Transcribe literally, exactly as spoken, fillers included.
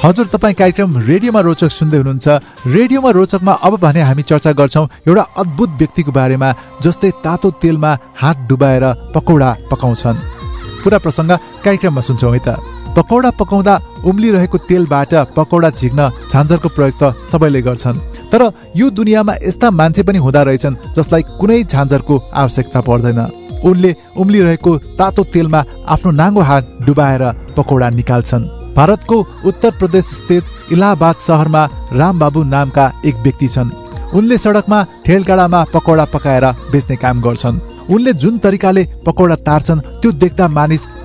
हजुर, तपाईँ कार्यक्रम रेडियोमा रोचक सुन्दै हुनुहुन्छ। रेडियोमा रोचकमा अब भने हामी चर्चा गर्छौं एउटा अद्भुत व्यक्तिको बारेमा, जसले तातो तेलमा हात डुबाएर पकौडा पकाउँछन्। पूरा प्रसंग कार्यक्रममा सुन्छौं है त। पकौडा पकाउँदा उम्लिरहेको तेलबाट पकौडा झिक्न झाँझरको प्रयोग त सबैले गर्छन्, तर यो दुनियाँमा यस्ता मान्छे पनि हुँदा रहेछन् जसलाई कुनै झाँझरको आवश्यकता पर्दैन। उनले उम्लिरहेको तातो तेलमा आफ्नो नाङ्गो हात डुबाएर पकौडा निकाल्छन्। भारतको उत्तर प्रदेश स्थित इलाहाबाद शहरमा रामबाबु नामका एक व्यक्ति छन्। उनले सडकमा ठेलगाडामा पकौडा पकाएर बेच्ने काम गर्छन्। उनले जुन तरिकाले पकौडा तार्छन् त्यो देख्दा मानिस